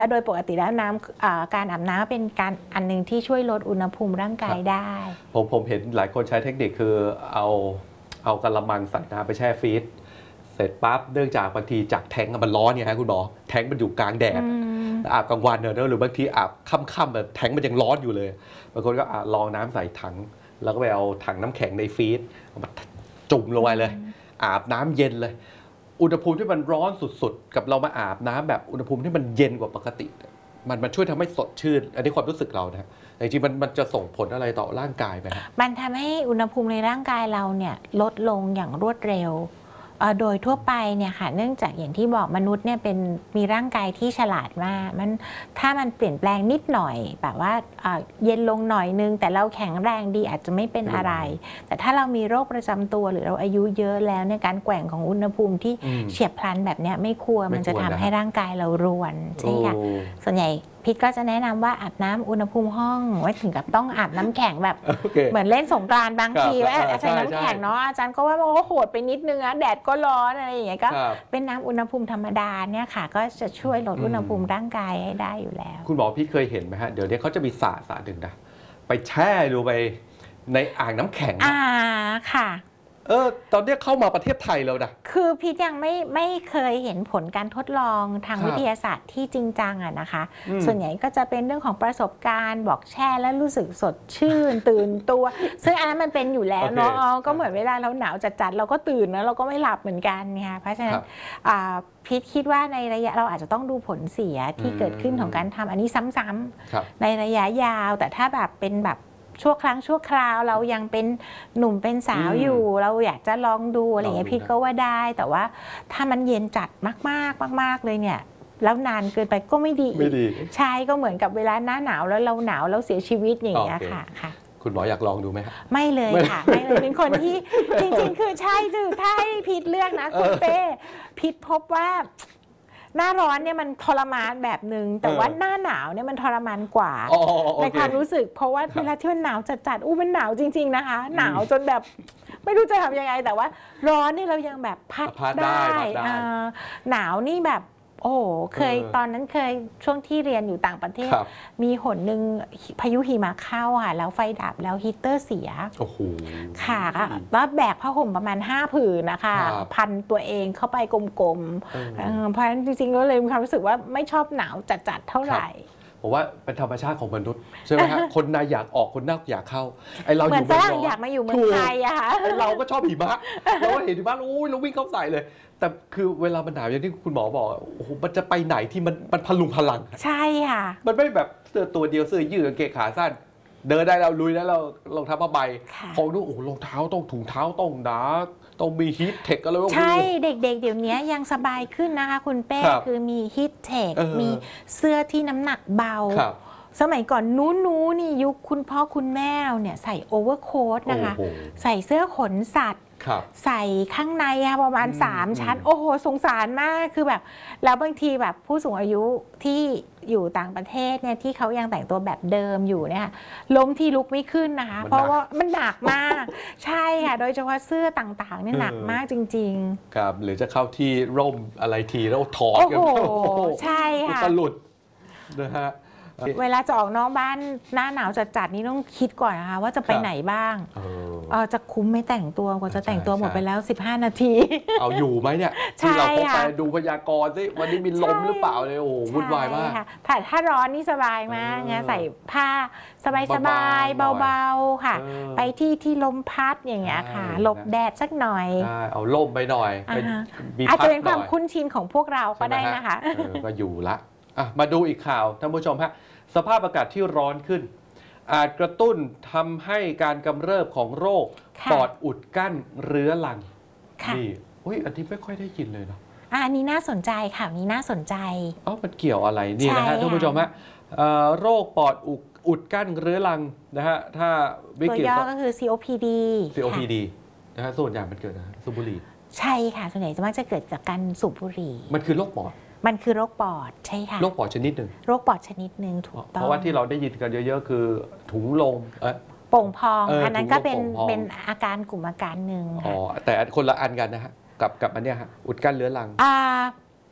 โดยปกติแล้วการอาบน้ำเป็นการอันหนึ่งที่ช่วยลดอุณหภูมิร่างกายได้ผมเห็นหลายคนใช้เทคนิคคือเอากระมังใส่น้ำไปแช่ฟรีซเสร็จปั๊บเนื่องจากบางทีจากแทงมันร้อนเนี่ยฮะคุณหมอแทงมันอยู่กลางแดดอาบกลางวันเนอะหรือบางทีอาบค่ำๆแบบแทงมันยังร้อนอยู่เลยบางคนก็ลองน้ำใส่ถังแล้วก็ไปเอาถังน้ำแข็งในฟรีซมาจุ่มลงไปเลยอาบน้ำเย็นเลยอุณหภูมิที่มันร้อนสุดๆกับเรามาอาบน้ำแบบอุณหภูมิที่มันเย็นกว่าปกติมันช่วยทำให้สดชื่นอันนี้ความรู้สึกเรานะแต่จริงๆมันจะส่งผลอะไรต่อร่างกายไหมครับมันทำให้อุณหภูมิในร่างกายเราเนี่ยลดลงอย่างรวดเร็วโดยทั่วไปเนี่ยค่ะเนื่องจากอย่างที่บอกมนุษย์เนี่ยมีร่างกายที่ฉลาดมากถ้ามันเปลี่ยนแปลงนิดหน่อยแบบว่าเย็นลงหน่อยนึงแต่เราแข็งแรงดีอาจจะไม่เป็นอะไรแต่ถ้าเรามีโรคประจำตัวหรือเราอายุเยอะแล้วในการแกว่งของอุณหภูมิที่เฉียบพลันแบบนี้ไม่ควรมันจะทำให้ร่างกายเรารวนใช่ค่ะส่วนใหญ่พิษก็จะแนะนำว่าอาบน้ำอุณหภูมิห้องไว้ถึงกับต้องอาบน้ำแข็งแบบเหมือนเล่นสงกรานต์บางทีว่าใช้น้ำแข็งเนาะอาจารย์ก็ว่าโหดไปนิดนึงนะแดดก็ร้อนอะไรอย่างเงี้ยก็เป็นน้ำอุณหภูมิธรรมดาเนี่ยค่ะก็จะช่วยลดอุณหภูมิร่างกายให้ได้อยู่แล้วคุณหมอพี่เคยเห็นไหมฮะเดี๋ยวนี้เขาจะมีสระหนึ่งนะไปแช่ลงไปในอ่างน้ำแข็งค่ะตอนนี้เข้ามาประเทศไทยแล้วนะคือพีทยังไม่เคยเห็นผลการทดลองทางวิทยาศาสตร์ที่จริงจังอะนะคะส่วนใหญ่ก็จะเป็นเรื่องของประสบการณ์บอกแช่แล้วรู้สึกสดชื่นตื่นตัวซึ่งอันนั้นมันเป็นอยู่แล้วเนาะก็เหมือนเวลาเราหนาวจัดๆเราก็ตื่นนะเราก็ไม่หลับเหมือนกันค่ะเพราะฉะนั้นพีทคิดว่าในระยะเราอาจจะต้องดูผลเสียที่เกิดขึ้นของการทำอันนี้ซ้ำๆในระยะยาวแต่ถ้าแบบเป็นแบบชั่วครั้งชั่วคราวเรายังเป็นหนุ่มเป็นสาวอยู่เราอยากจะลองดูอะไรอย่างเงี้ยพี่ก็ว่าได้แต่ว่าถ้ามันเย็นจัดมากเลยเนี่ยแล้วนานเกินไปก็ไม่ดีใช่ก็เหมือนกับเวลาหน้าหนาวแล้วเราหนาวแล้วเสียชีวิตอย่างเงี้ยค่ะคุณหมออยากลองดูไหมครับไม่เลยค่ะไม่เลยเป็นคนที่จริงๆคือใช่ถ้าให้พีทเลือกนะคุณเป้พีทพบว่าหน้าร้อนเนี่ยมันทรมานแบบหนึ่งแต่ว่าหน้าหนาวเนี่ยมันทรมานกว่าในความรู้สึกเพราะว่าเวลาที่มันหนาวจัดมันหนาวจริงๆนะคะหนาวจนแบบไม่รู้จะทำยังไงแต่ว่าร้อนนี่เรายังแบบพัดได้หนาวนี่แบบโอ้ตอนนั้นเคยช่วงที่เรียนอยู่ต่างประเทศมีหนหนึ่งพายุหิมะเข้าค่ะแล้วไฟดับแล้วฮีตเตอร์เสียค่ะแล้วแบกผ้าห่มประมาณ5 ผืนนะคะพันตัวเองเข้าไปกลมๆเพราะฉะนั้นจริงๆก็เลยมีความรู้สึกว่าไม่ชอบหนาวจัดๆเท่าไหร่ผมว่าเป็นธรรมชาติของมนุษย์ใช่ไหมฮะคนในอยากออกคนนอกอยากเข้าไอเราอยู่เมืองร้อนอยากมาอยู่เมืองไทยอะค่ะเราก็ชอบหิมะเราก็เห็นหิมะเราวิ่งเข้าใส่เลยแต่คือเวลามันหนาวอย่างที่คุณหมอบอกโอ้โหมันจะไปไหนที่มันพลุงพลังใช่ค่ะมันไม่แบบเสื้อตัวเดียวเสื้อยืดกางเกงขาสั้นเดินได้เราลุยแล้วเรารองเท้าผ้าใบของดูโอ้รองเท้าต้องถุงเท้าต้องหนาต้องมีฮีทเทคอะไรใช่เด็กๆเดี๋ยวนี้ยังสบายขึ้นนะคะคุณเป้คือมีฮีทเทคมีเสื้อที่น้ำหนักเบาสมัยก่อนนู้นี่ยุคคุณพ่อคุณแม่เนี่ยใส่โอเวอร์โค้ทนะคะใส่เสื้อขนสัตว์ใส่ข้างในประมาณ3 ชั้นโอ้โหสงสารมากคือแบบแล้วบางทีแบบผู้สูงอายุที่อยู่ต่างประเทศเนี่ยที่เขายังแต่งตัวแบบเดิมอยู่เนี่ยล้มที่ลุกไม่ขึ้นนะคะเพราะว่ามันหนักมากใช่ค่ะโดยเฉพาะเสื้อต่างๆเนี่ยหนักมากจริงๆครับหรือจะเข้าที่ร่มอะไรทีแล้วถอดกันโอ้โหใช่ค่ะตลุดนะฮะเวลาจะออกนอกบ้านหน้าหนาวจัดๆนี่ต้องคิดก่อนนะคะว่าจะไปไหนบ้างจะคุ้มไม่แต่งตัวกว่าจะแต่งตัวหมดไปแล้ว15 นาทีเอาอยู่ไหมเนี่ยที่เราไปดูพยากรณ์สิวันนี้มีลมหรือเปล่าเลยโอ้วุ่นวายมากถ้าร้อนนี่สบายมากไงใส่ผ้าสบายๆเบาๆค่ะไปที่ลมพัดอย่างเงี้ยค่ะหลบแดดสักหน่อยเอาล่มไปหน่อยอาจจะเป็นความคุ้นชินของพวกเราก็ได้นะคะก็อยู่ละมาดูอีกข่าวท่านผู้ชมฮะสภาพอากาศที่ร้อนขึ้นอาจกระตุ้นทำให้การกำเริบของโรคปอดอุดกั้นเรื้อรังนี่อันนี้ไม่ค่อยได้ยินเลยเนาะอันนี้น่าสนใจค่ะนี้น่าสนใจมันเกี่ยวอะไรนี่นะฮะท่านผู้ชมฮะโรคปอดอุดกั้นเรื้อรังนะฮะถ้าวิกฤตตัวย่อก็คือ COPD นะฮะส่วนใหญ่มันเกิดสูบบุหรี่ใช่ค่ะส่วนใหญ่จะมักจะเกิดจากการสูบบุหรี่มันคือโรคปอดมันคือโรคปอดใช่ค่ะโรคปอดชนิดหนึ่งโรคปอดชนิดหนึ่งถูกต้องเพราะว่าที่เราได้ยินกันเยอะๆคือถุงลมโป่งพองอันนั้นก็เป็นอาการกลุ่มอาการหนึ่งแต่คนละอันกันนะฮะกับอันเนี้ยฮะอุดกั้นเรื้อรัง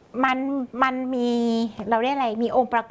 มันมีเราเรียกอะไรมีองค์ประกอบ